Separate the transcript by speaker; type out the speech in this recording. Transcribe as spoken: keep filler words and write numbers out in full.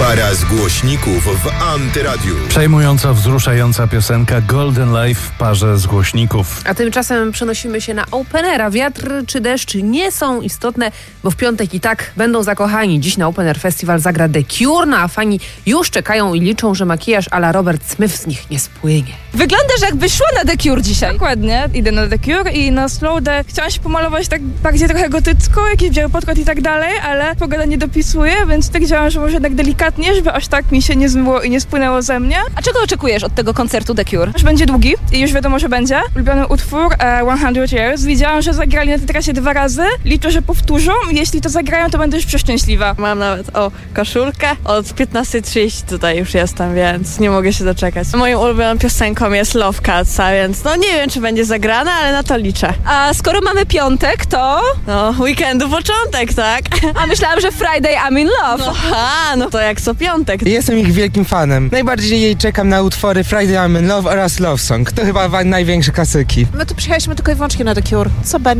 Speaker 1: Para z głośników w Antyradiu.
Speaker 2: Przejmująca, wzruszająca piosenka Golden Life w parze z głośników.
Speaker 3: A tymczasem przenosimy się na Openera. Wiatr czy deszcz nie są istotne, bo w piątek i tak będą zakochani. Dziś na Open Air Festival zagra The Cure, no a fani już czekają i liczą, że makijaż a la Robert Smith z nich nie spłynie.
Speaker 4: Wyglądasz, jakbyś szła na The Cure dzisiaj.
Speaker 5: Dokładnie, idę na The Cure i na Slow Deck. Chciałam się pomalować tak bardziej trochę gotycko, jakiś biały podkład i tak dalej, ale pogoda nie dopisuje, więc tak działam, że może jednak delikatnie, żeby aż tak mi się nie zmyło i nie spłynęło ze mnie.
Speaker 4: A czego oczekujesz od tego koncertu The Cure?
Speaker 5: Już będzie długi i już wiadomo, że będzie. Ulubiony utwór e, sto Years. Widziałam, że zagrali na tej trasie dwa razy. Liczę, że powtórzą. Jeśli to zagrają, to będę już przeszczęśliwa.
Speaker 6: Mam nawet o koszulkę. Od piętnastej trzydzieści tutaj już jestem, więc nie mogę się doczekać. Moją ulubioną piosenką jest Love Cuts, a więc no nie wiem, czy będzie zagrana, ale na to liczę.
Speaker 4: A skoro mamy piątek, to...
Speaker 6: No, weekendu początek, tak?
Speaker 4: A myślałam, że Friday I'm in love.
Speaker 6: No, a, no to jak co piątek.
Speaker 7: Jestem ich wielkim fanem. Najbardziej jej czekam na utwory Friday I'm in Love oraz Love Song. To chyba największe klasyki.
Speaker 8: My tu przyjechaliśmy tylko i wyłącznie na The Cure. Co będzie?